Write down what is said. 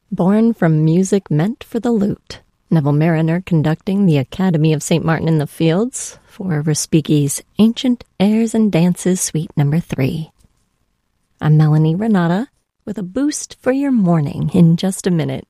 Born from music meant for the lute, Neville Marriner conducting the Academy of St. Martin in the Fields for Respighi's Ancient Airs and Dances Suite No. 3. I'm Melanie Renata with a boost for your morning in just a minute.